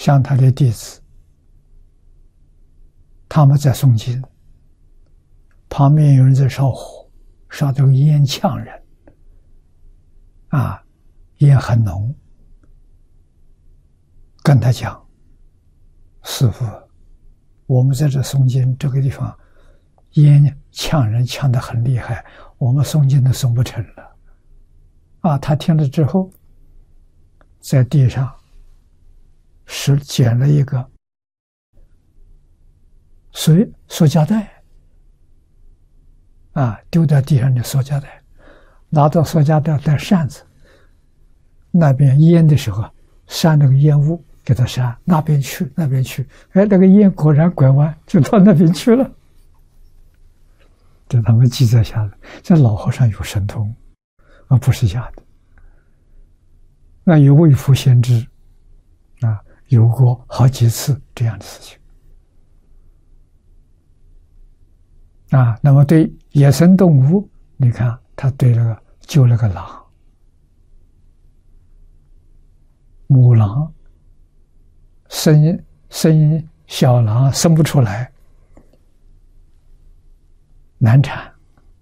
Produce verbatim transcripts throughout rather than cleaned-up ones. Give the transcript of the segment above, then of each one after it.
像他的弟子，他们在诵经，旁边有人在烧火，烧这个烟呛人，啊，烟很浓。跟他讲，师父，我们在这诵经这个地方，烟呛人呛得很厉害，我们诵经都诵不成了。啊，他听了之后，在地上是捡了一个水塑胶袋，啊，丢在地上的塑胶袋，拿到塑胶袋带扇子，那边烟的时候扇那个烟雾给他扇那边去那边去，哎，那个烟果然拐弯就到那边去了。这他们记载下来，这老和尚有神通，而不是假的。那有未福先知啊，有过好几次这样的事情啊。那么对野生动物，你看他对那个救了个狼，母狼生生小狼生不出来，难产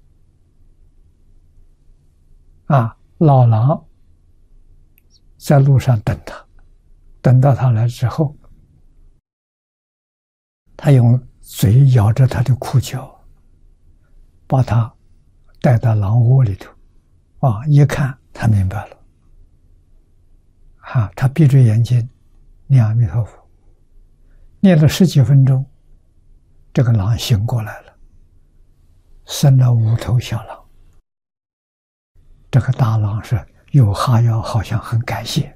啊，老狼在路上等他，等到他来之后，他用嘴咬着他的裤脚，把他带到狼窝里头，啊，一看他明白了，啊，他闭着眼睛念阿弥陀佛，念了十几分钟，这个狼醒过来了，生了五头小狼。这个大狼是有哈腰，好像很感谢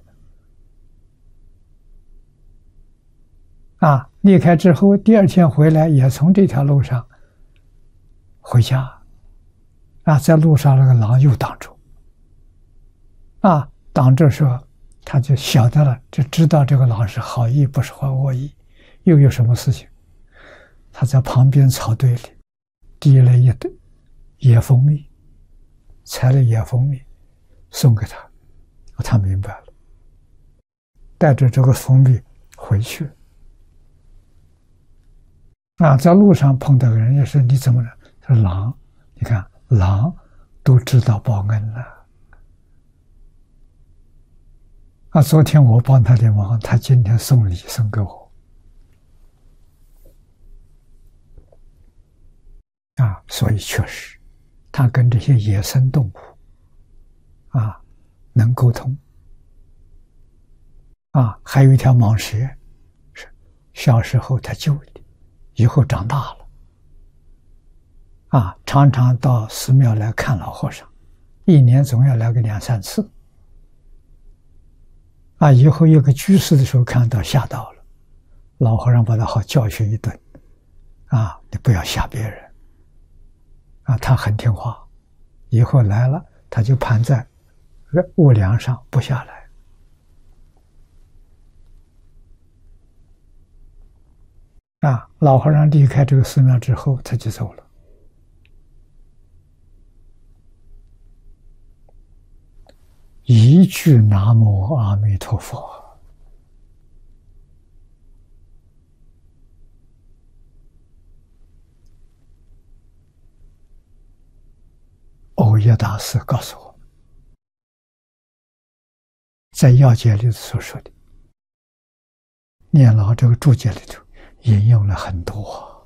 啊。离开之后，第二天回来，也从这条路上回家啊，在路上那个狼又挡住啊，挡着说，他就晓得了，就知道这个狼是好意，不是坏恶意。又有什么事情？他在旁边草堆里滴了一堆野蜂蜜，采了野蜂蜜送给他，他明白了，带着这个蜂蜜回去啊。在路上碰到个人，也是你怎么了？说狼，你看狼都知道报恩了啊。昨天我帮他的忙，他今天送礼送给我啊，所以确实他跟这些野生动物啊能沟通啊。还有一条蟒蛇，是小时候他救的，以后长大了啊，常常到寺庙来看老和尚，一年总要来个两三次啊。以后有个居士的时候看到吓到了，老和尚把他好教训一顿啊，你不要吓别人啊。他很听话，以后来了他就盘在屋梁上不下来啊。老和尚离开这个寺庙之后，他就走了。一句南无阿弥陀佛，藕益大师告诉我，在要解里所说的念老这个注解里头引用了很多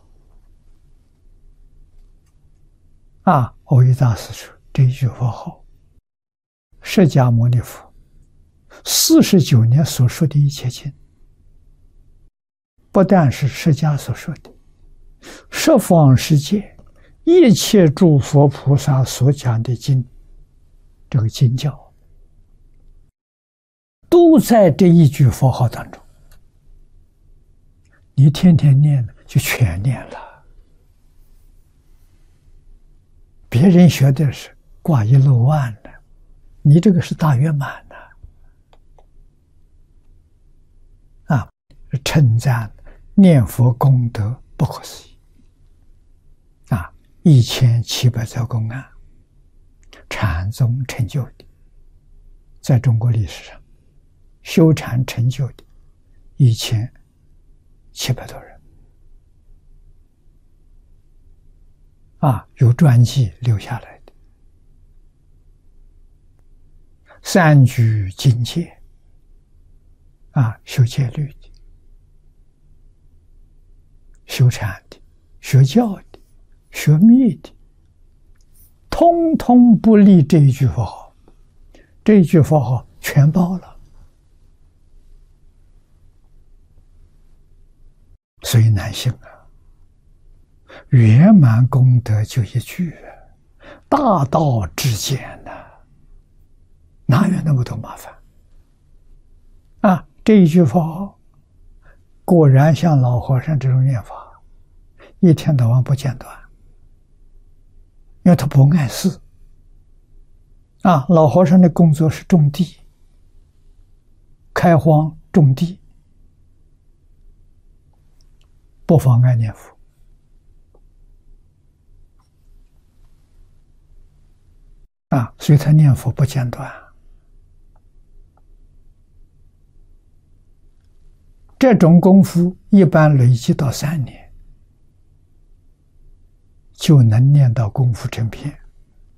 啊。藕益大师说，这一句佛号，释迦牟尼佛四十九年所说的一切经，不但是释迦所说的，十方世界一切诸佛菩萨所讲的经，这个经教都在这一句佛号当中。你天天念就全念了，别人学的是挂一漏万的，你这个是大圆满的啊！称赞念佛功德不可思议啊！一千七百则公案，禅宗成就的，在中国历史上修禅成就的一千七百多人，啊，有传记留下来的。三居境界，啊，修戒律的，修禅的，学教的，学密的，通通不离这一句佛号，这一句佛号全包了。所以难行啊！圆满功德就一句，大道至简呐、啊，哪有那么多麻烦啊？这一句佛号，果然像老和尚这种念法，一天到晚不间断，因为他不碍事啊。老和尚的工作是种地、开荒、种地。不妨碍念佛啊，所以他念佛不间断。这种功夫一般累积到三年，就能念到功夫成片。《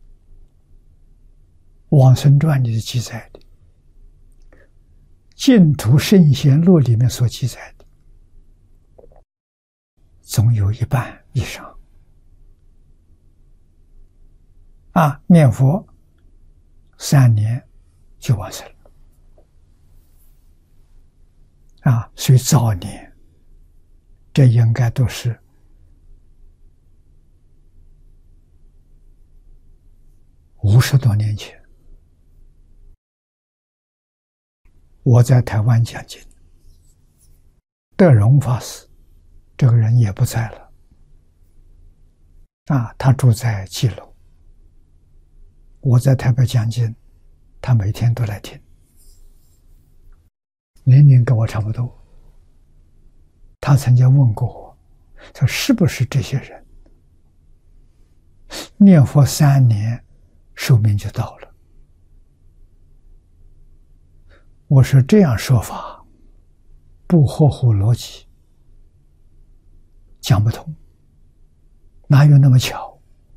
往生传》里的记载的，《净土圣贤录》里面所记载的，总有一半以上啊！念佛三年就完成了啊！所以早年这应该都是五十多年前，我在台湾讲经，德荣法师这个人也不在了啊，他住在基隆。我在台北讲经，他每天都来听，年龄跟我差不多。他曾经问过我，说是不是这些人念佛三年寿命就到了？我说这样说法不合乎逻辑，讲不通，哪有那么巧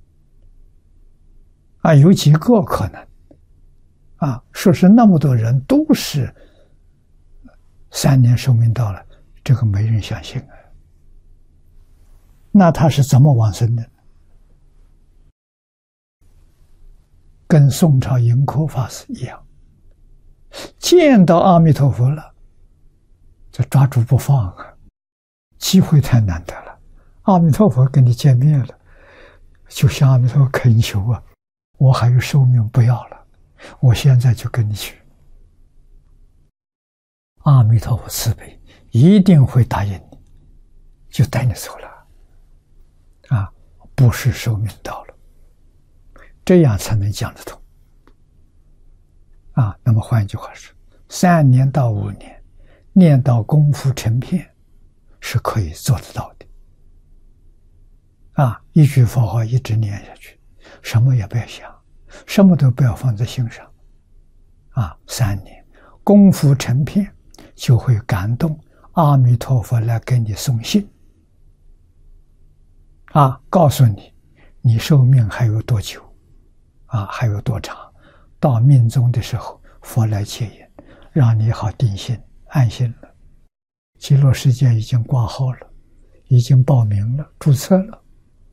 啊？有几个可能啊？说是那么多人都是三年寿命到了，这个没人相信啊。那他是怎么往生的？跟宋朝盈科法师一样，见到阿弥陀佛了，就抓住不放啊！机会太难得了，阿弥陀佛跟你见面了，就向阿弥陀佛恳求啊，我还有寿命不要了，我现在就跟你去。阿弥陀佛慈悲，一定会答应你，就带你走了啊！不是寿命到了，这样才能讲得通啊。那么换一句话说，三年到五年念到功夫成片是可以做得到的啊！一句佛号一直念下去，什么也不要想，什么都不要放在心上啊！三年功夫成片，就会感动阿弥陀佛来给你送信啊，告诉你你寿命还有多久啊，还有多长，到命终的时候佛来接引，让你好定心安心了。极乐世界已经挂号了，已经报名了，注册了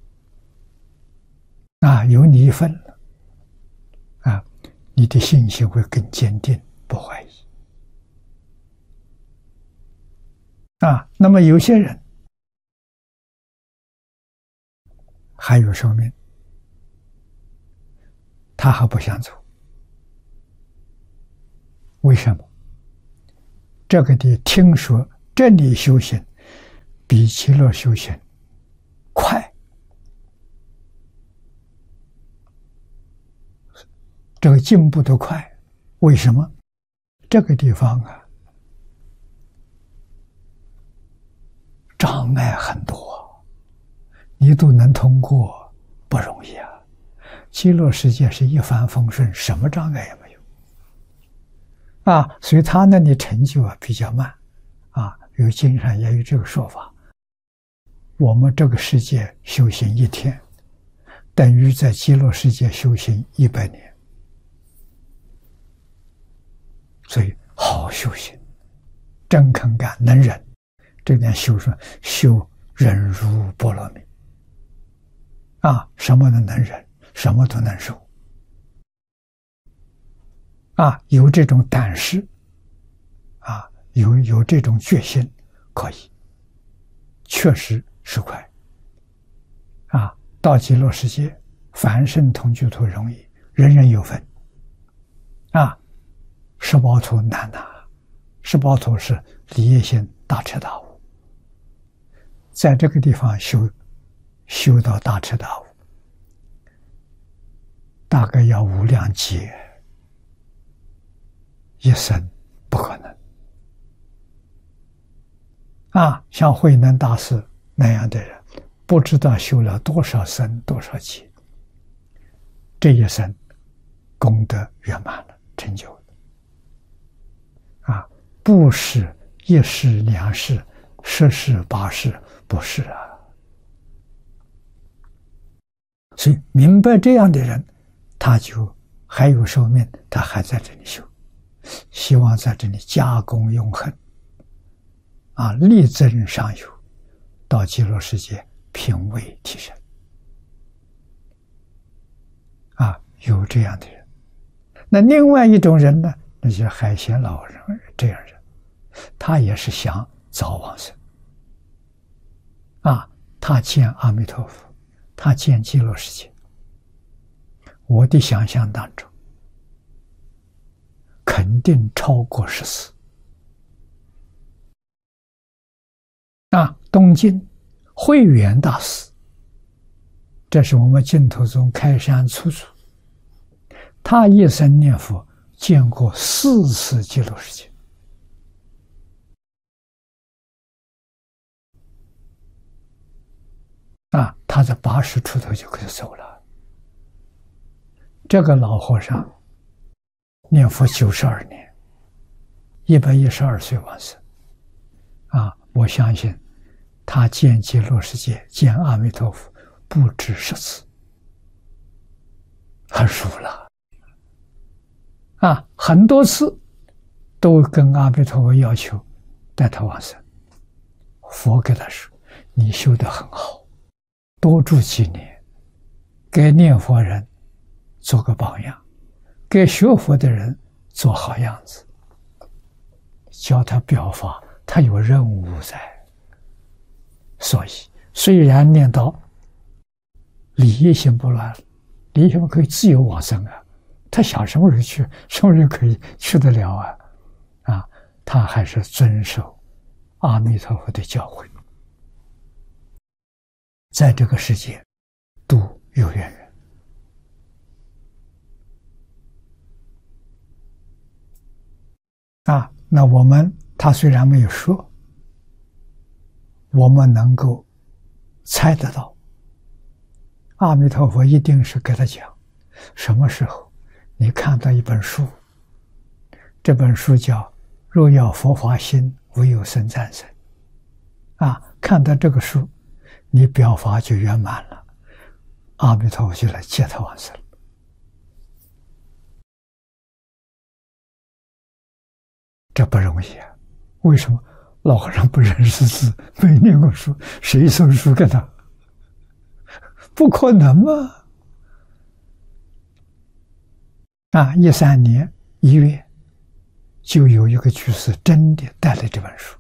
啊，有你一份了啊，你的信心会更坚定，不怀疑啊。那么有些人还有寿命，他还不想走，为什么？这个的听说这里修行比极乐修行快，这个进步的快，为什么？这个地方啊，障碍很多，你都能通过，不容易啊。极乐世界是一帆风顺，什么障碍也没有啊，所以他那里成就啊比较慢啊，有经上也有这个说法。我们这个世界修行一天，等于在极乐世界修行一百年，所以好好修行，真肯干，能忍，这点修说修忍辱波罗蜜啊，什么都能忍，什么都能受啊，有这种胆识啊，有有这种决心，可以，确实是快啊！到极乐世界，凡圣同居土容易，人人有份啊！十报图难拿，十报图是理业心大彻大悟，在这个地方修修到大彻大悟，大概要无量劫，一生不可能啊！像慧能大师那样的人，不知道修了多少生多少劫，这一生功德圆满了，成就了啊！不是一世两世十世八世，不是啊！所以明白这样的人，他就还有寿命，他还在这里修，希望在这里加功永恒啊，力争上游，到极乐世界品位提升啊，有这样的人。那另外一种人呢，那就是海鲜老人这样人，他也是想早往生啊，他见阿弥陀佛，他见极乐世界。我的想象当中，肯定超过十四啊！东晋慧远大师，这是我们净土宗开山初祖，他一生念佛见过四次极乐世界啊！他在八十出头就可以走了。这个老和尚念佛九十二年，一百一十二岁往生啊！我相信他见极乐世界，见阿弥陀佛不止十次，很熟了啊！很多次都跟阿弥陀佛要求带他往生，佛给他说：“你修得很好，多住几年，给念佛人做个榜样，给学佛的人做好样子，教他表法，他有任务在。所以虽然念到理业心不乱，理业心可以自由往生啊，他想什么时候去，什么时候可以去得了啊？啊，他还是遵守阿弥陀佛的教诲，在这个世界度有缘人。啊，那我们他虽然没有说，我们能够猜得到，阿弥陀佛一定是给他讲，什么时候你看到一本书，这本书叫《若要佛法心，唯有僧战身》啊，看到这个书，你表法就圆满了，阿弥陀佛就来接他往生。这不容易啊！为什么？老和尚不认识字，没念过书，谁送书给他？不可能嘛！啊，一三年一月，就有一个居士真的带了这本书，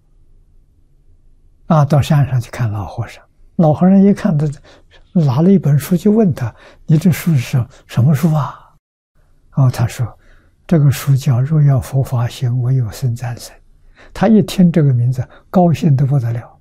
啊，到山上去看老和尚。老和尚一看他拿了一本书，就问他：“你这书是什什么书啊？”然后他说：“这个书叫《若要佛法行，唯有僧战身》。”他一听这个名字，高兴得不得了。